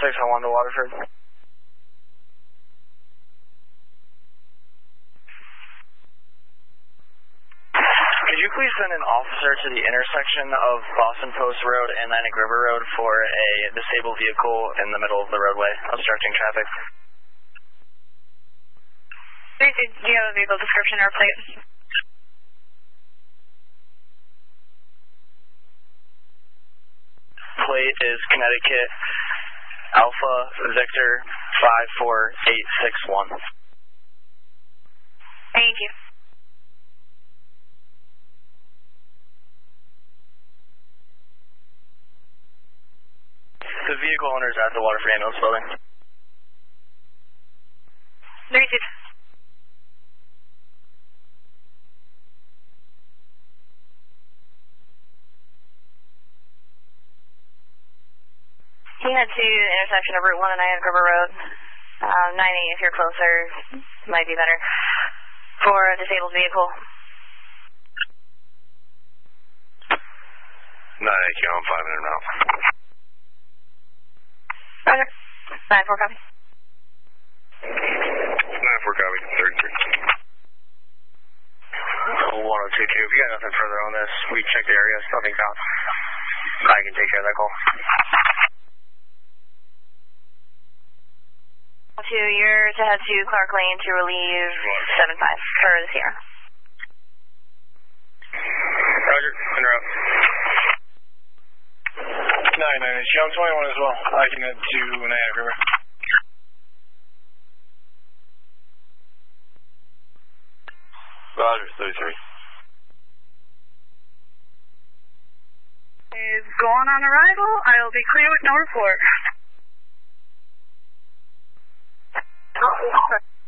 601 to Waterford. Could you please send an officer to the intersection of Boston Post Road and Niagara River Road for a disabled vehicle in the middle of the roadway, obstructing traffic? Do you have a vehicle description or plate? Plate is Connecticut Alpha Victor 54861. Thank you. The vehicle owner is at the Waterford Ambulance Building. Noted. He head to the intersection of Route 1 and Niagara River Road. 9-8 if you're closer, might be better. For a disabled vehicle. 9-8, I'm 500 now. Roger. 9-4 copy. 9-4 copy, 33. 1022, if you got nothing further on this, we checked the area, nothing found. I can take care of that call. You're to head to Clark Lane to relieve 7-5 for the Sierra. Roger, interrupt. 9-9, it's Young 21 as well. I can head to Niagara River. Roger, 33. Is going on arrival. I'll be clear with no report.